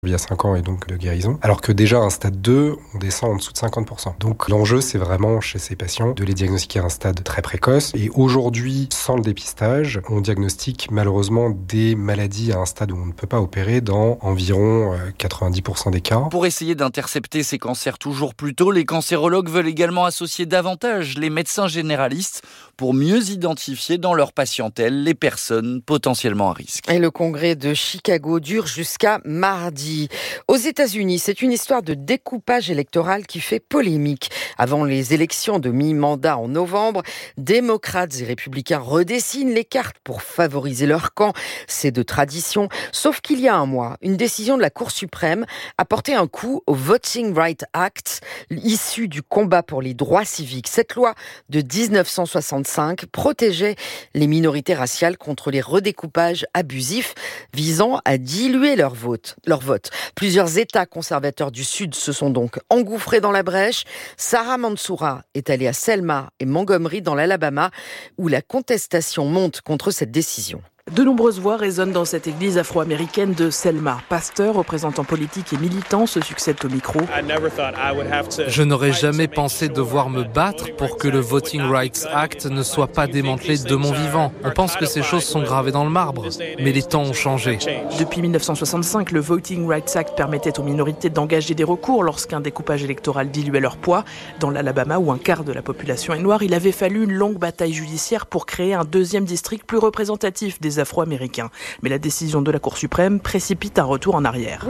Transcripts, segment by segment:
il y a 5 ans et donc de guérison. Alors que déjà, à un stade 2, on descend en dessous de 50%. Donc l'enjeu, c'est vraiment chez ces patients de les diagnostiquer à un stade très précoce. Et aujourd'hui, sans le dépistage, on diagnostique malheureusement des maladies à un stade où on ne peut pas opérer dans environ 90% des cas. Pour essayer d'intercepter ces cancers toujours plus tôt, les cancérologues veulent également associer davantage les médecins généralistes pour mieux identifier dans leur patientèle les personnes potentiellement à risque. Et le congrès de Chicago dure jusqu'à mardi. Aux États-Unis, c'est une histoire de découpage électoral qui fait polémique. Avant les élections de mi-mandat en novembre, démocrates et républicains redessinent les cartes pour favoriser leur camp. C'est de tradition. Sauf qu'il y a un mois, une décision de la Cour suprême a porté un coup au Voting Rights Act, issu du combat pour les droits civiques. Cette loi de 1965 protégeait les minorités raciales contre les redécoupages abusifs visant à diluer leur vote. Plusieurs États conservateurs du Sud se sont donc engouffrés dans la brèche. Sarah Mansoura est allée à Selma et Montgomery dans l'Alabama où la contestation monte contre cette décision. De nombreuses voix résonnent dans cette église afro-américaine de Selma. Pasteurs, représentants politiques et militants se succèdent au micro. Je n'aurais jamais pensé devoir me battre pour que le Voting Rights Act ne soit pas démantelé de mon vivant. On pense que ces choses sont gravées dans le marbre, mais les temps ont changé. Depuis 1965, le Voting Rights Act permettait aux minorités d'engager des recours lorsqu'un découpage électoral diluait leur poids. Dans l'Alabama, où un quart de la population est noire, il avait fallu une longue bataille judiciaire pour créer un deuxième district plus représentatif des Afro-Américains. Mais la décision de la Cour suprême précipite un retour en arrière.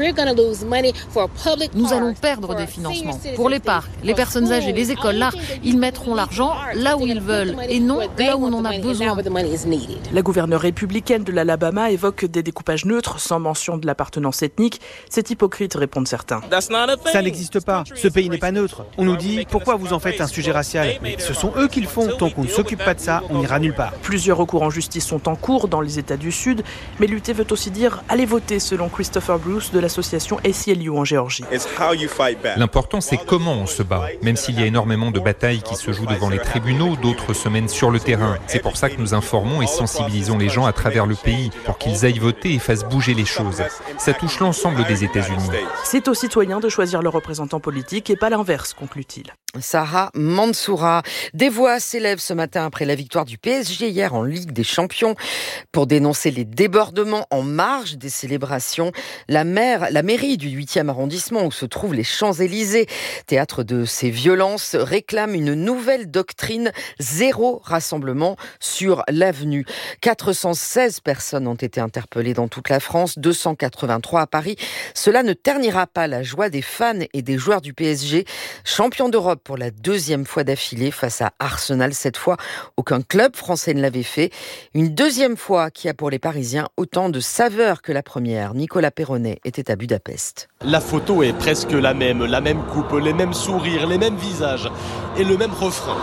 Nous allons perdre des financements pour les parcs, les personnes âgées, les écoles. Là, ils mettront l'argent là où ils veulent et non là où on en a besoin. La gouverneure républicaine de l'Alabama évoque des découpages neutres sans mention de l'appartenance ethnique. C'est hypocrite, répondent certains. Ça n'existe pas. Ce pays n'est pas neutre. On nous dit pourquoi vous en faites un sujet racial. Mais ce sont eux qui le font. Tant qu'on ne s'occupe pas de ça, on n'ira nulle part. Plusieurs recours en justice sont en cours dans les États du Sud, mais lutter veut aussi dire aller voter, selon Christopher Bruce de l'association ACLU en Géorgie. L'important, c'est comment on se bat. Même s'il y a énormément de batailles qui se jouent devant les tribunaux, d'autres se mènent sur le terrain. C'est pour ça que nous informons et sensibilisons les gens à travers le pays, pour qu'ils aillent voter et fassent bouger les choses. Ça touche l'ensemble des États-Unis. C'est aux citoyens de choisir leurs représentants politiques et pas l'inverse, conclut-il. Sarah Mansoura. Des voix s'élèvent ce matin après la victoire du PSG hier en Ligue des Champions pour dénoncer les débordements en marge des célébrations. La mairie du 8e arrondissement où se trouvent les Champs-Élysées, théâtre de ces violences, réclame une nouvelle doctrine, zéro rassemblement sur l'avenue. 416 personnes ont été interpellées dans toute la France, 283 à Paris. Cela ne ternira pas la joie des fans et des joueurs du PSG, champions d'Europe pour la deuxième fois d'affilée face à Arsenal. Cette fois, aucun club français ne l'avait fait. Une deuxième fois qui a pour les Parisiens autant de saveur que la première. Nicolas Perronnet était à Budapest. La photo est presque la même coupe, les mêmes sourires, les mêmes visages et le même refrain.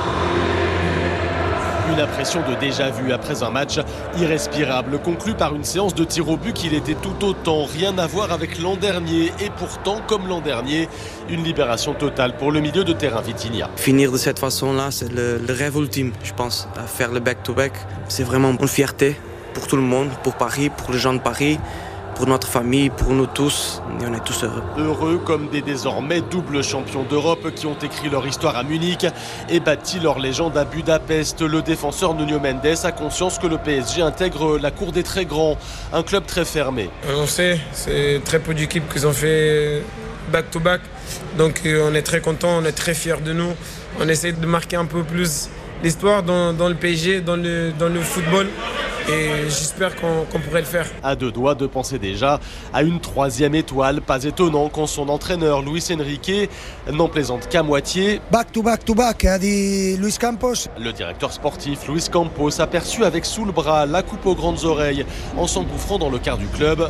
Une impression de déjà-vu après un match irrespirable, conclu par une séance de tir au but qu'il était tout autant, rien à voir avec l'an dernier. Et pourtant, comme l'an dernier, une libération totale pour le milieu de terrain vitinien. Finir de cette façon-là, c'est le rêve ultime, je pense. À faire le back-to-back, c'est vraiment une fierté pour tout le monde, pour Paris, pour les gens de Paris, pour notre famille, pour nous tous, et on est tous heureux. Heureux comme des désormais doubles champions d'Europe qui ont écrit leur histoire à Munich et bâti leur légende à Budapest. Le défenseur Nuno Mendes a conscience que le PSG intègre la cour des très grands, un club très fermé. On sait, c'est très peu d'équipes qui ont fait back-to-back, donc on est très contents, on est très fiers de nous. On essaie de marquer un peu plus l'histoire dans le PSG, dans le football. Et j'espère qu'on pourrait le faire. À deux doigts de penser déjà à une troisième étoile. Pas étonnant quand son entraîneur Luis Enrique n'en plaisante qu'à moitié. Back to back, dit Luis Campos. Le directeur sportif Luis Campos aperçu avec sous le bras la coupe aux grandes oreilles en s'engouffrant dans le quart du club.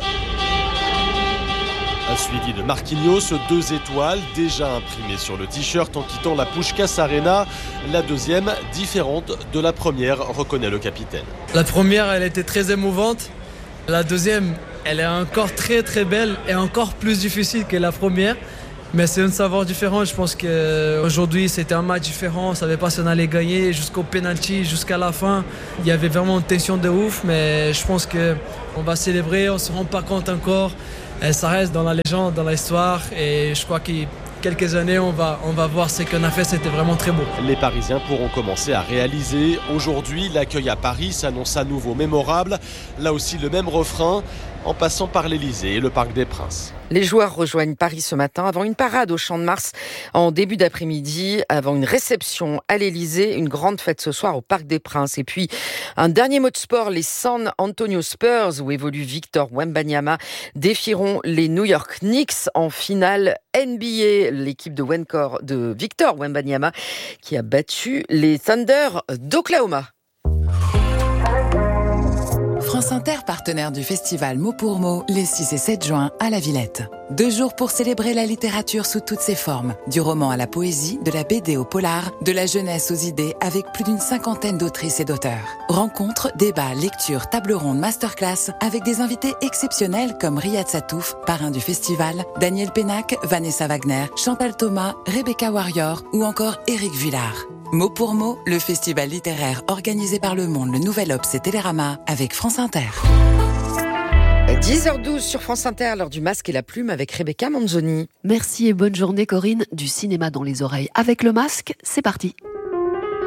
Suivi de Marquinhos, 2 étoiles déjà imprimées sur le t-shirt en quittant la Puskás Arena. La deuxième, différente de la première, reconnaît le capitaine. La première, elle était très émouvante. La deuxième, elle est encore très très belle et encore plus difficile que la première. Mais c'est un savoir différent. Je pense qu'aujourd'hui, c'était un match différent. On ne savait pas si on allait gagner jusqu'au penalty, jusqu'à la fin. Il y avait vraiment une tension de ouf, mais je pense que On va célébrer, on ne se rend pas compte encore. Ça reste dans la légende, dans l'histoire. Et je crois que quelques années, on va voir ce qu'on a fait. C'était vraiment très beau. Les Parisiens pourront commencer à réaliser. Aujourd'hui, l'accueil à Paris s'annonce à nouveau mémorable. Là aussi, le même refrain, en passant par l'Élysée et le Parc des Princes. Les joueurs rejoignent Paris ce matin avant une parade au Champ de Mars en début d'après-midi, avant une réception à l'Élysée, une grande fête ce soir au Parc des Princes. Et puis, un dernier mot de sport, les San Antonio Spurs, où évolue Victor Wembanyama, défieront les New York Knicks en finale NBA. L'équipe de Victor Wembanyama qui a battu les Thunder d'Oklahoma. France Inter, partenaire du festival Mot pour Mot, les 6 et 7 juin à la Villette. 2 jours pour célébrer la littérature sous toutes ses formes. Du roman à la poésie, de la BD au polar, de la jeunesse aux idées, avec plus d'une 50aine d'autrices et d'auteurs. Rencontres, débats, lectures, tables rondes, masterclass, avec des invités exceptionnels comme Riyad Satouf, parrain du festival, Daniel Pénac, Vanessa Wagner, Chantal Thomas, Rebecca Warrior ou encore Éric Vuillard. Mot pour mot, le festival littéraire organisé par Le Monde, le Nouvel Obs et Télérama avec France Inter. 10h12 sur France Inter, l'heure du masque et la plume avec Rebecca Manzoni. Merci et bonne journée Corinne. Du cinéma dans les oreilles avec le masque, c'est parti.